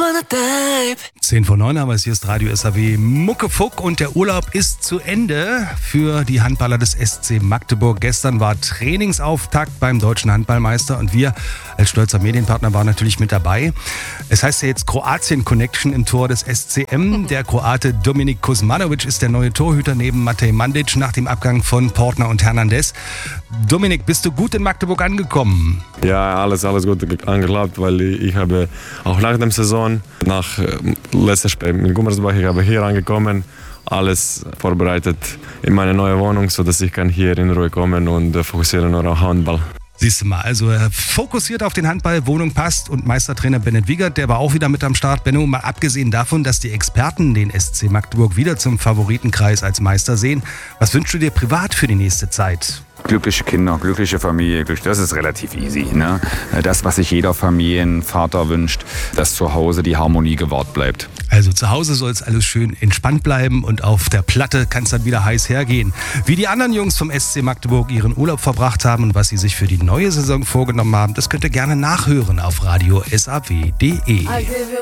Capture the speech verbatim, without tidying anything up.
zehn vor neun haben wir es, hier ist Radio S A W Muckefuck und der Urlaub ist zu Ende für die Handballer des S C Magdeburg. Gestern war Trainingsauftakt beim Deutschen Handballmeister und wir als stolzer Medienpartner waren natürlich mit dabei. Es heißt ja jetzt Kroatien-Connection im Tor des S C M. Der Kroate Dominik Kuzmanovic ist der neue Torhüter neben Matej Mandic nach dem Abgang von Portner und Hernandez. Dominik, bist du gut in Magdeburg angekommen? Ja, alles, alles gut angeklappt, weil ich habe auch nach der Saison, nach letztem Spiel mit Gummersbach, ich habe hier angekommen, alles vorbereitet in meine neue Wohnung, sodass ich kann hier in Ruhe kommen und fokussieren nur auf Handball. Siehst du mal, also er fokussiert auf den Handball, Wohnung passt und Meistertrainer Bennett Wiegert, der war auch wieder mit am Start. Benno, mal abgesehen davon, dass die Experten den S C Magdeburg wieder zum Favoritenkreis als Meister sehen, was wünschst du dir privat für die nächste Zeit? Glückliche Kinder, glückliche Familie, das ist relativ easy. Ne? Das, was sich jeder Familienvater wünscht, dass zu Hause die Harmonie gewahrt bleibt. Also zu Hause soll es alles schön entspannt bleiben und auf der Platte kann es dann wieder heiß hergehen. Wie die anderen Jungs vom S C Magdeburg ihren Urlaub verbracht haben und was sie sich für die neue Saison vorgenommen haben, das könnt ihr gerne nachhören auf radio s a w punkt d e.